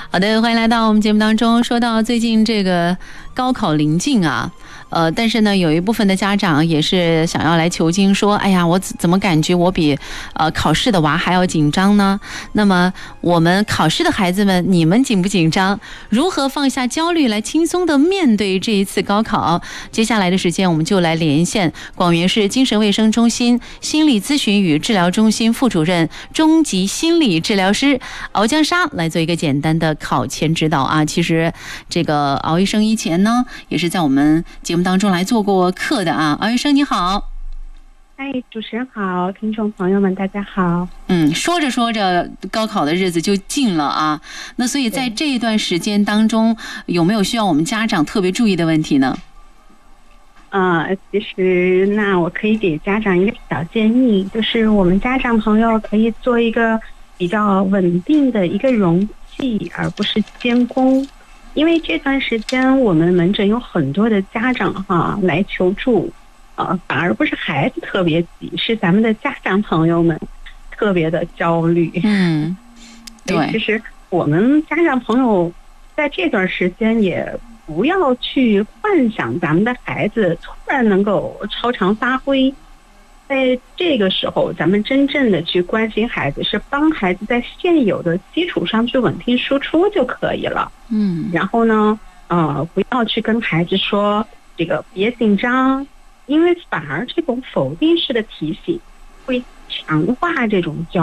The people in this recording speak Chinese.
好的，欢迎来到我们节目当中。说到最近这个高考临近啊，但是呢，有一部分的家长也是想要来求经，说，哎呀，我怎么感觉我比考试的娃还要紧张呢？那么我们考试的孩子们，你们紧不紧张？如何放下焦虑来轻松的面对这一次高考？接下来的时间，我们就来连线广元市精神卫生中心心理咨询与治疗中心副主任、中级心理治疗师敖江莎来做一个简单的考前指导啊。其实这个敖医生以前呢，也是在我们节目当中来做过课的啊。敖医生你好。 主持人好，听众朋友们大家好。 说着说着高考的日子就近了啊，那所以在这一段时间当中，有没有需要我们家长特别注意的问题呢？ 其实那我可以给家长一个小建议，就是我们家长朋友可以做一个比较稳定的一个容器，而不是监工。因为这段时间我们门诊有很多的家长来求助，反而不是孩子特别急，是咱们的家长朋友们特别的焦虑。对，其实我们家长朋友在这段时间也不要去幻想咱们的孩子突然能够超常发挥，在这个时候咱们真正的去关心孩子，是帮孩子在现有的基础上去稳定输出就可以了。然后呢不要去跟孩子说这个别紧张，因为反而这种否定式的提醒会强化这种焦虑。